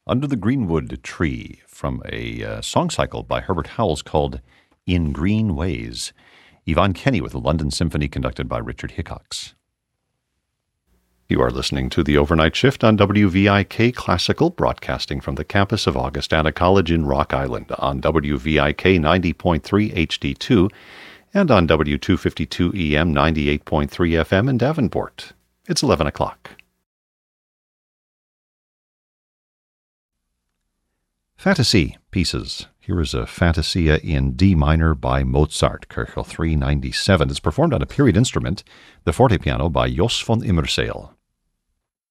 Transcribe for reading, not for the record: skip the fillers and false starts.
Under the Greenwood Tree from a song cycle by Herbert Howells called In Green Ways. Yvonne Kenny with the London Symphony conducted by Richard Hickox. You are listening to The Overnight Shift on WVIK Classical, broadcasting from the campus of Augustana College in Rock Island on WVIK 90.3 HD2 and on W252 EM 98.3 FM in Davenport. It's 11 o'clock. Fantasy pieces. Here is a Fantasia in D minor by Mozart, Köchel 397. It's performed on a period instrument, the fortepiano by Jos von Immerseel.